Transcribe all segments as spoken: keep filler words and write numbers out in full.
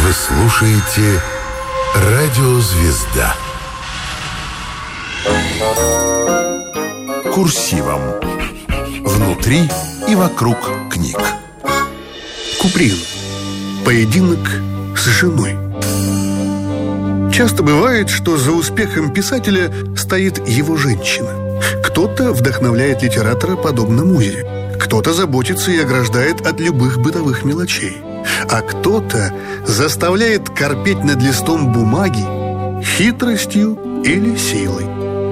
Вы слушаете «Радио Звезда». Курсивом. Внутри и вокруг книг. Куприн. Поединок с женой. Часто бывает, что за успехом писателя стоит его женщина. Кто-то вдохновляет литератора подобно музе, кто-то заботится и ограждает от любых бытовых мелочей, а кто-то заставляет корпеть над листом бумаги хитростью или силой.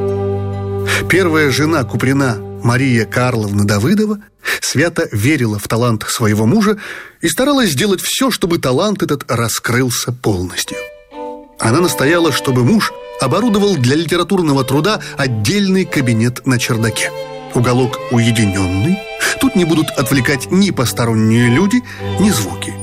Первая жена Куприна, Мария Карловна Давыдова, свято верила в талант своего мужа и старалась сделать все, чтобы талант этот раскрылся полностью. Она настояла, чтобы муж оборудовал для литературного труда отдельный кабинет на чердаке. Уголок уединенный, тут не будут отвлекать ни посторонние люди, ни звуки.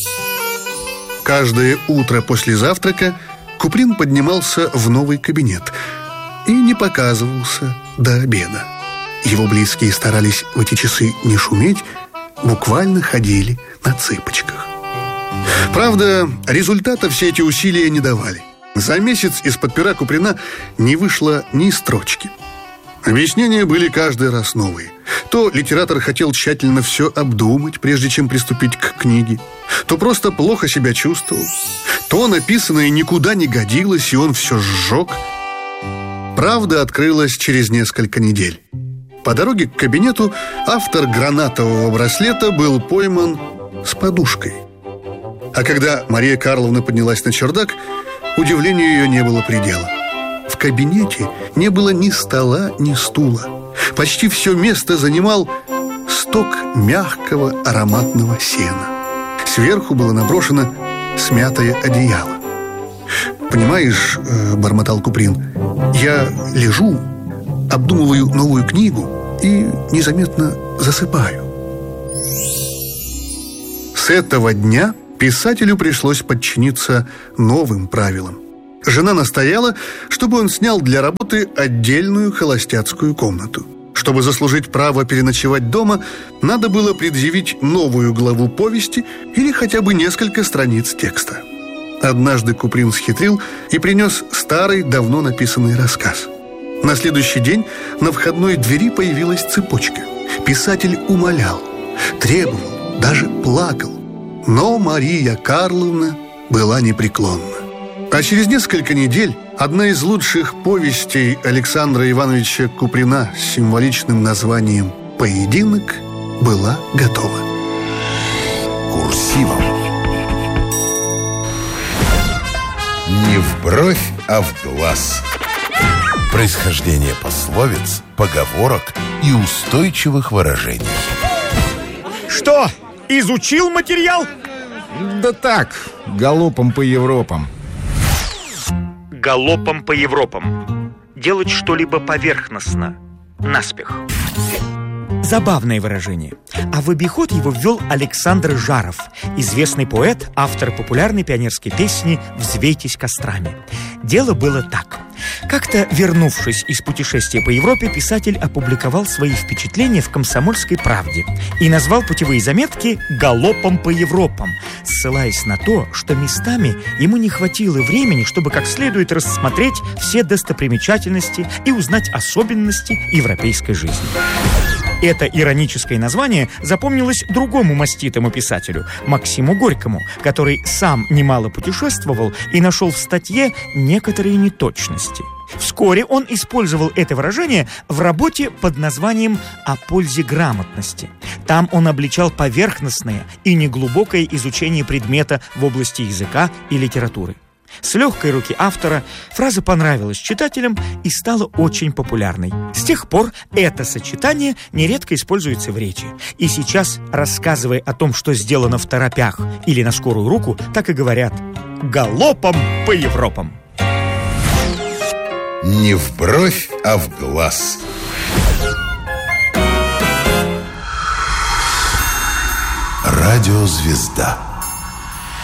Каждое утро после завтрака Куприн поднимался в новый кабинет и не показывался до обеда. Его близкие старались в эти часы не шуметь, буквально ходили на цыпочках. Правда, результата все эти усилия не давали. За месяц из-под пера Куприна не вышло ни строчки. Объяснения были каждый раз новые. То литератор хотел тщательно все обдумать, прежде чем приступить к книге, то просто плохо себя чувствовал, то написанное никуда не годилось, и он все сжег. Правда открылась через несколько недель. По дороге к кабинету автор гранатового браслета был пойман с подушкой. А когда Мария Карловна поднялась на чердак, удивлению ее не было предела. В кабинете не было ни стола, ни стула. Почти все место занимал сток мягкого ароматного сена. Сверху было наброшено смятое одеяло. «Понимаешь, — бормотал Куприн, — я лежу, обдумываю новую книгу и незаметно засыпаю». С этого дня писателю пришлось подчиниться новым правилам. Жена настояла, чтобы он снял для работы отдельную холостяцкую комнату. Чтобы заслужить право переночевать дома, надо было предъявить новую главу повести или хотя бы несколько страниц текста. Однажды Куприн схитрил и принес старый, давно написанный рассказ. На следующий день на входной двери появилась цепочка. Писатель умолял, требовал, даже плакал. Но Мария Карловна была непреклонна. А через несколько недель одна из лучших повестей Александра Ивановича Куприна с символичным названием «Поединок» была готова. Курсивом. Не в бровь, а в глаз. Происхождение пословиц, поговорок и устойчивых выражений. Что, изучил материал? Да так, галопом по Европам. Галопом по Европам. Делать что-либо поверхностно, наспех. Забавное выражение. А в обиход его ввел Александр Жаров, известный поэт, автор популярной пионерской песни «Взвейтесь кострами». Дело было так. Как-то, вернувшись из путешествия по Европе, писатель опубликовал свои впечатления в «Комсомольской правде» и назвал путевые заметки «Галопом по Европам», ссылаясь на то, что местами ему не хватило времени, чтобы как следует рассмотреть все достопримечательности и узнать особенности европейской жизни. Это ироническое название запомнилось другому маститому писателю, Максиму Горькому, который сам немало путешествовал и нашел в статье некоторые неточности. Вскоре он использовал это выражение в работе под названием «О пользе грамотности». Там он обличал поверхностное и неглубокое изучение предмета в области языка и литературы. С легкой руки автора фраза понравилась читателям и стала очень популярной. С тех пор это сочетание нередко используется в речи. И сейчас, рассказывая о том, что сделано второпях или на скорую руку, так и говорят: «Галопом по Европам». Не в бровь, а в глаз. Радио Звезда.